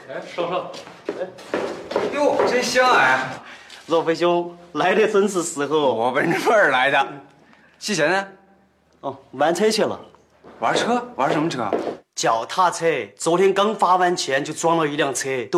哎，稍稍。 哎，哟，真香哎！ 若飞兄来的真是时候。 我奔这儿来的。西贤呢？ 哦，玩车去了。 玩车？玩什么车？ 脚踏车。昨天刚发完钱就装了一辆车。